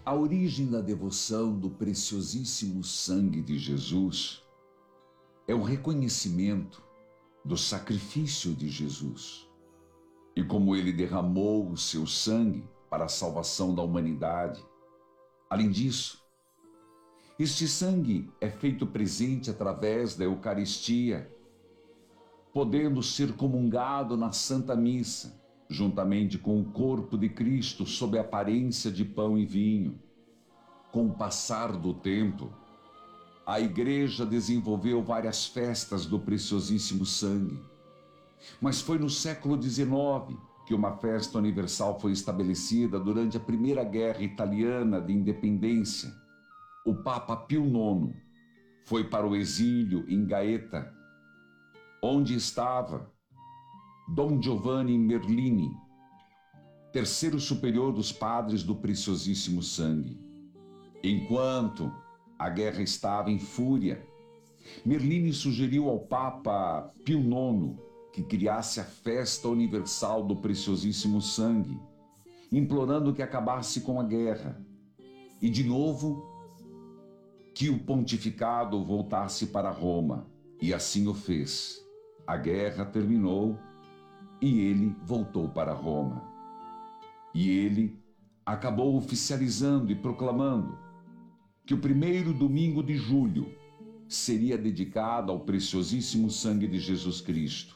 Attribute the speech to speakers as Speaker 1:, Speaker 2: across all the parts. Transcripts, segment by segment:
Speaker 1: A origem da devoção do preciosíssimo sangue de Jesus é o reconhecimento do sacrifício de Jesus e como ele derramou o seu sangue para a salvação da humanidade. Além disso, este sangue é feito presente através da Eucaristia, podendo ser comungado na Santa Missa, juntamente com o corpo de Cristo sob a aparência de pão e vinho. Com o passar do tempo, a Igreja desenvolveu várias festas do preciosíssimo sangue. Mas foi no século XIX que uma festa universal foi estabelecida durante a Primeira Guerra Italiana de Independência. O Papa Pio IX foi para o exílio em Gaeta, onde estava Dom Giovanni Merlini, terceiro superior dos padres do preciosíssimo sangue. Enquanto a guerra estava em fúria, Merlini sugeriu ao Papa Pio IX que criasse a festa universal do preciosíssimo sangue, implorando que acabasse com a guerra e, de novo, que o pontificado voltasse para Roma. E assim o fez. A guerra terminou e ele voltou para Roma. E ele acabou oficializando e proclamando que o primeiro domingo de julho seria dedicado ao preciosíssimo sangue de Jesus Cristo.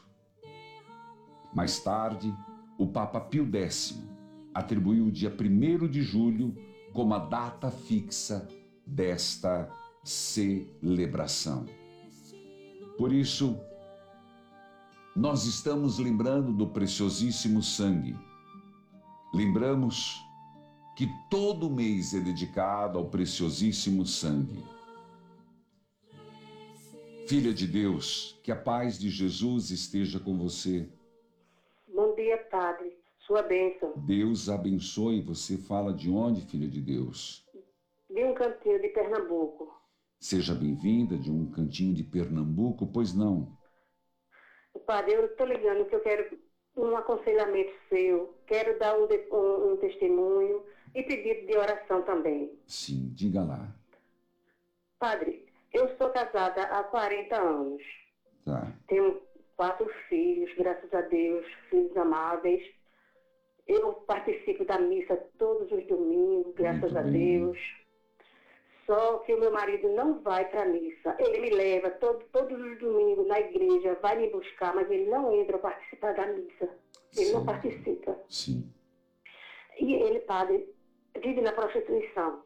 Speaker 1: Mais tarde, o Papa Pio X atribuiu o dia 1º de julho como a data fixa desta celebração. Por isso, nós estamos lembrando do preciosíssimo sangue. Lembramos que todo mês é dedicado ao preciosíssimo sangue. Filha de Deus, que a paz de Jesus esteja com você.
Speaker 2: Bom dia, Padre. Sua bênção.
Speaker 1: Deus abençoe. Você fala de onde, filha de Deus?
Speaker 2: De um cantinho de Pernambuco.
Speaker 1: Seja bem-vinda de um cantinho de Pernambuco, pois não?
Speaker 2: Padre, eu estou ligando que eu quero um aconselhamento seu, quero dar um testemunho e pedido de oração também.
Speaker 1: Sim, diga lá.
Speaker 2: Padre, eu sou casada há 40 anos.
Speaker 1: Tá.
Speaker 2: Tenho 4 filhos, graças a Deus, filhos amáveis. Eu participo da missa todos os domingos, graças a Deus. Só que o meu marido não vai para a missa. Ele me leva todos os domingos na igreja, vai me buscar, mas ele não entra para participar da missa. Ele não participa.
Speaker 1: Sim.
Speaker 2: E ele, padre, vive na prostituição.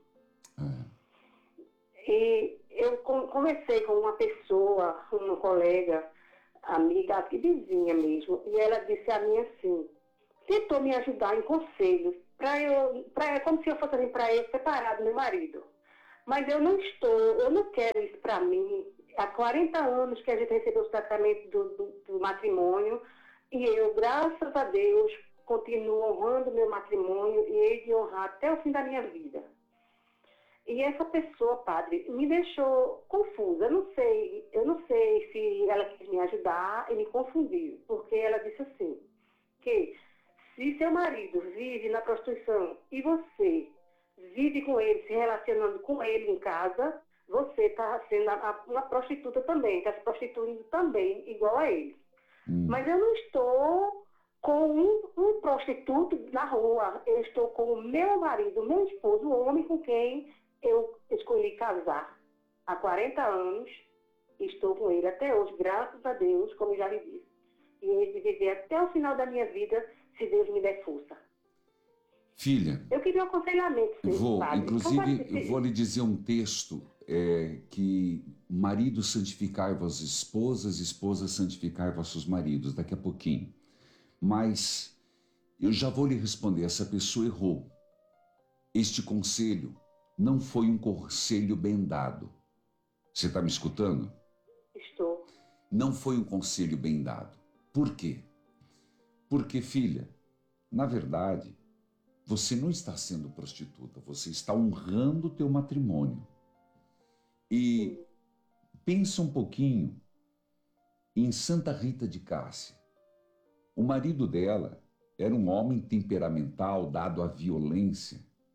Speaker 2: E eu conversei com uma pessoa, uma colega, amiga, vizinha mesmo, e ela disse a mim assim, tentou me ajudar em conselhos, como se eu fosse para ele separar do meu marido. Mas eu não quero isso para mim. Há 40 anos que a gente recebeu o sacramento do matrimônio e eu, graças a Deus, continuo honrando meu matrimônio e hei de honrar até o fim da minha vida. E essa pessoa, padre, me deixou confusa. Eu não sei se ela quis me ajudar e me confundiu, porque ela disse assim, que se seu marido vive na prostituição e você vive com ele, se relacionando com ele em casa, você está sendo uma prostituta também, está se prostituindo também, igual a ele. Mas eu não estou com um prostituto na rua, eu estou com o meu marido, meu esposo, o homem com quem eu escolhi casar há 40 anos, estou com ele até hoje, graças a Deus, como já lhe disse. E ele viver até o final da minha vida, se Deus me der força.
Speaker 1: Filha,
Speaker 2: eu queria um aconselhamento, padre.
Speaker 1: Inclusive, eu vou lhe dizer um texto que marido santificai vossas esposas, esposas santificai vossos maridos, daqui a pouquinho. Mas eu já vou lhe responder, essa pessoa errou. Este conselho não foi um conselho bem dado. Você está me escutando?
Speaker 2: Estou.
Speaker 1: Não foi um conselho bem dado. Por quê? Porque, filha, na verdade, você não está sendo prostituta, você está honrando o teu matrimônio. E pensa um pouquinho em Santa Rita de Cássia. O marido dela era um homem temperamental, dado à violência,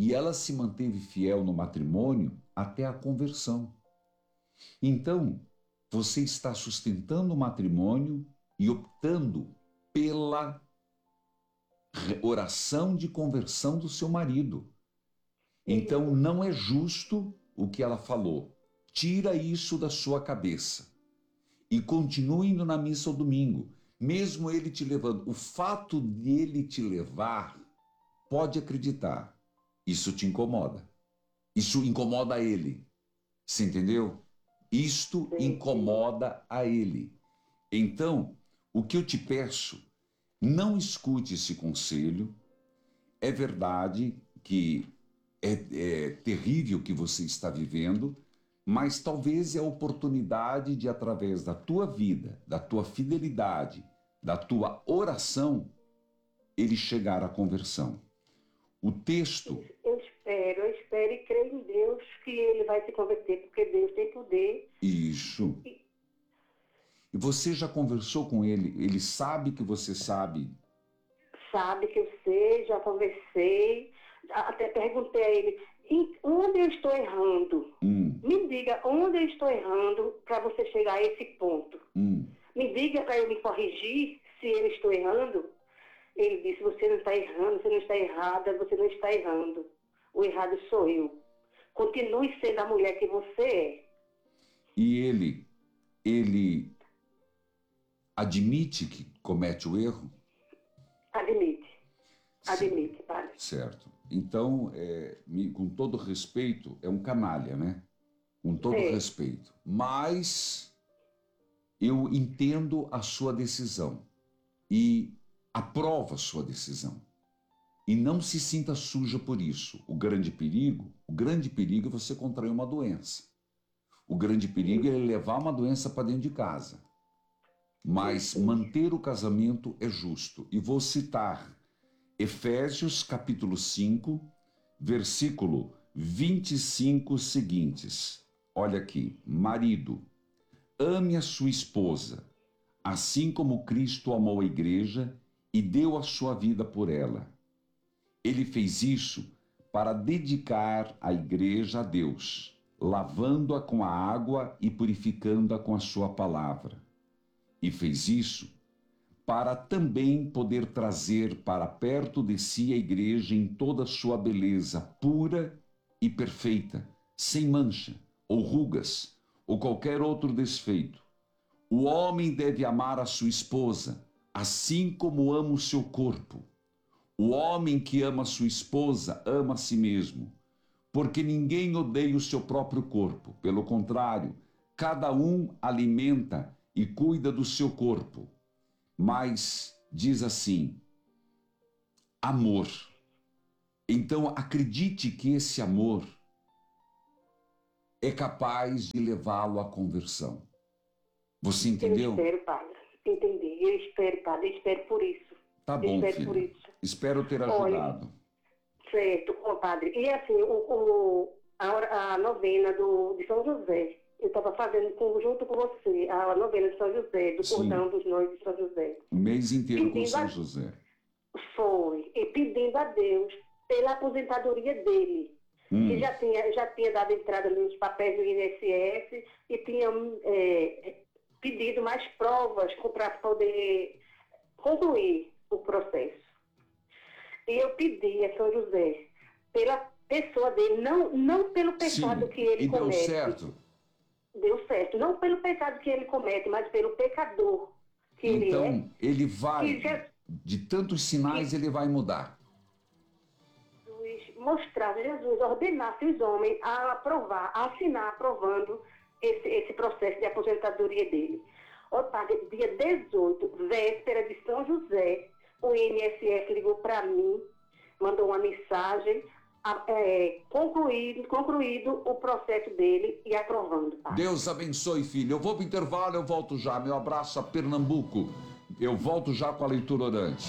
Speaker 1: E ela se manteve fiel no matrimônio até a conversão. Então, você está sustentando o matrimônio e optando pela oração de conversão do seu marido. Então, não é justo o que ela falou. Tira isso da sua cabeça e continue indo na missa ao domingo, mesmo ele te levando. O fato dele te levar, pode acreditar, isso te incomoda. Isso incomoda ele. Você entendeu? Isto incomoda a ele. Então, o que eu te peço, não escute esse conselho. É verdade que é terrível o que você está vivendo, mas talvez é a oportunidade de, através da tua vida, da tua fidelidade, da tua oração, ele chegar à conversão. O texto...
Speaker 2: Eu espero e creio em Deus que ele vai se converter, porque Deus tem poder.
Speaker 1: Isso. E você já conversou com ele? Ele sabe que você sabe?
Speaker 2: Sabe que eu sei, já conversei. Até perguntei a ele, onde eu estou errando? Me diga onde eu estou errando para você chegar a esse ponto. Me diga para eu me corrigir se eu estou errando. Ele disse, você não está errando, você não está errada, você não está errando. O errado sou eu. Continue sendo a mulher que você é.
Speaker 1: E ele admite que comete o erro?
Speaker 2: Admite, padre.
Speaker 1: Certo. Então, com todo respeito, é um canalha, né? Com todo respeito. Mas eu entendo a sua decisão e aprovo a sua decisão. E não se sinta suja por isso. O grande perigo é você contrair uma doença. O grande perigo é levar uma doença para dentro de casa. Mas manter o casamento é justo. E vou citar Efésios capítulo 5, versículo 25 seguintes. Olha aqui. Marido, ame a sua esposa, assim como Cristo amou a igreja e deu a sua vida por ela. Ele fez isso para dedicar a igreja a Deus, lavando-a com a água e purificando-a com a sua palavra. E fez isso para também poder trazer para perto de si a igreja em toda a sua beleza pura e perfeita, sem mancha, ou rugas, ou qualquer outro desfeito. O homem deve amar a sua esposa, assim como ama o seu corpo. O homem que ama sua esposa ama a si mesmo, porque ninguém odeia o seu próprio corpo. Pelo contrário, cada um alimenta e cuida do seu corpo. Mas diz assim, amor. Então acredite que esse amor é capaz de levá-lo à conversão. Você entendeu?
Speaker 2: Eu espero, padre. Entendi. Eu espero, padre. Eu espero por isso.
Speaker 1: Tá bom, filho. Espero ter ajudado.
Speaker 2: Olha, certo, padre. E assim, a novena de São José, eu estava fazendo junto com você, a novena de São José, do Cordão dos Noivos de São José.
Speaker 1: O mês inteiro com São José.
Speaker 2: Foi. E pedindo a Deus pela aposentadoria dele. Que já tinha dado entrada nos papéis do INSS e tinha pedido mais provas para poder concluir o processo. E eu pedi a São José pela pessoa dele, não pelo pecado que ele comete.
Speaker 1: Deu certo?
Speaker 2: Deu certo. Não pelo pecado que ele comete, mas pelo pecador que ele é.
Speaker 1: Então, ele vai, de tantos sinais, ele vai mudar.
Speaker 2: Jesus ordenasse os homens a aprovar, a assinar aprovando esse processo de aposentadoria dele. Padre, dia 18, véspera de São José, o INSS ligou para mim, mandou uma mensagem, concluído o processo dele e aprovando. Padre.
Speaker 1: Deus abençoe, filho. Eu vou para o intervalo, eu volto já. Meu abraço a Pernambuco. Eu volto já com a leitura orante.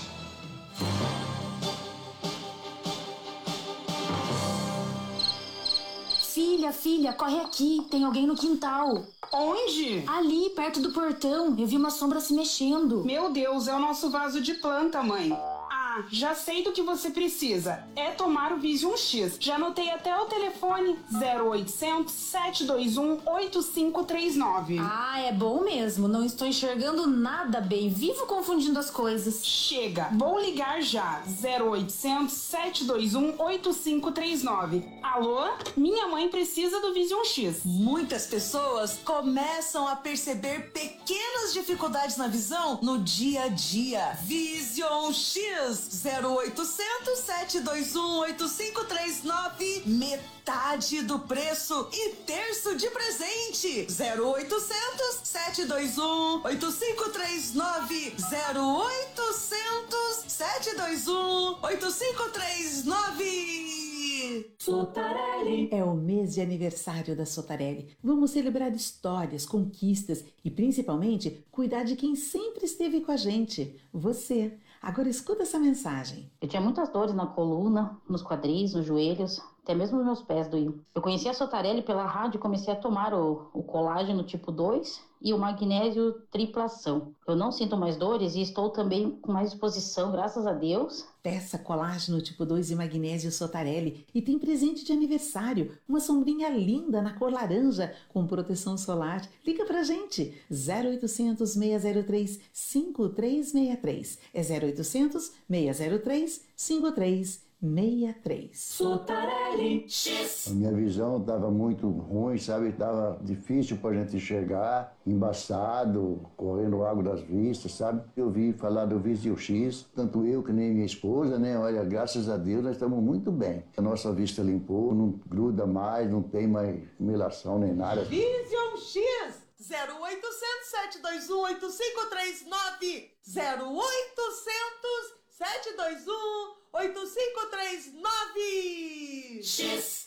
Speaker 3: Filha, corre aqui, tem alguém no quintal.
Speaker 4: Onde?
Speaker 3: Ali, perto do portão, eu vi uma sombra se mexendo.
Speaker 4: Meu Deus, é o nosso vaso de planta, mãe. Ah, já sei do que você precisa. É tomar o Vision X. Já anotei até o telefone 0800 721 8539.
Speaker 3: Ah, é bom mesmo. Não estou enxergando nada bem. Vivo confundindo as coisas.
Speaker 4: Chega, vou ligar já. 0800 721 8539. Alô? Minha mãe precisa do Vision X.
Speaker 5: Muitas pessoas começam a perceber pequenas dificuldades na visão no dia a dia. Vision X 0800 721 8539. Metade do preço e terço de presente. 0800 721 8539. 0800 721 8539.
Speaker 6: Sotarelli. É o mês de aniversário da Sotarelli. Vamos celebrar histórias, conquistas e, principalmente, cuidar de quem sempre esteve com a gente, você. Agora escuta essa mensagem.
Speaker 7: Eu tinha muitas dores na coluna, nos quadris, nos joelhos, até mesmo nos meus pés doíam. Eu conheci a Sotarelli pela rádio e comecei a tomar o colágeno tipo 2 e o magnésio triplação. Eu não sinto mais dores e estou também com mais disposição, graças a Deus.
Speaker 6: Peça colágeno tipo 2 e magnésio Sotarelli e tem presente de aniversário, uma sombrinha linda na cor laranja com proteção solar. Liga pra gente, 0800 603 5363. É 0800 603 5363.
Speaker 5: Sotarelli X.
Speaker 8: A minha visão estava muito ruim, sabe? Estava difícil para a gente enxergar, embaçado, correndo água das vistas, sabe? Eu vi falar do Vision X, tanto eu que nem minha esposa, né? Olha, graças a Deus nós estamos muito bem. A nossa vista limpou, não gruda mais, não tem mais melação nem nada.
Speaker 5: Vision X 0800 721 8539. 0800 721 8539. X.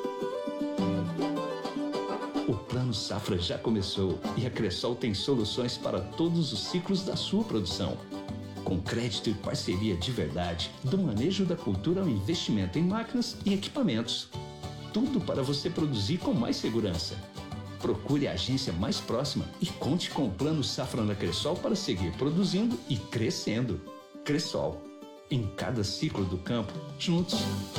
Speaker 9: O Plano Safra já começou e a Cressol tem soluções para todos os ciclos da sua produção. Com crédito e parceria de verdade, do manejo da cultura ao investimento em máquinas e equipamentos. Tudo para você produzir com mais segurança. Procure a agência mais próxima e conte com o Plano Safra da Cressol para seguir produzindo e crescendo. Cressol. Em cada ciclo do campo, juntos.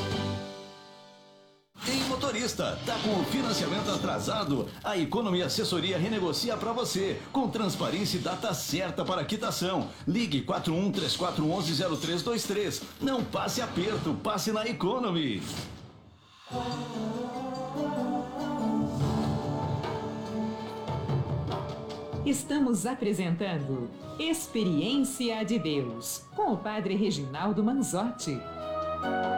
Speaker 10: Ei, motorista, tá com o financiamento atrasado? A Economia Assessoria renegocia para você, com transparência e data certa para quitação. Ligue 4134110323. Não passe aperto, passe na Economy.
Speaker 11: Estamos apresentando Experiência de Deus, com o Padre Reginaldo Manzotti.